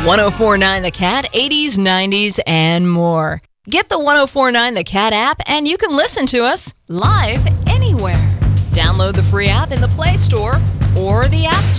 1049 The Cat, 80s, 90s, and more. Get the 1049 The Cat app and you can listen to us live anywhere. Download the free app in the Play Store or the App Store.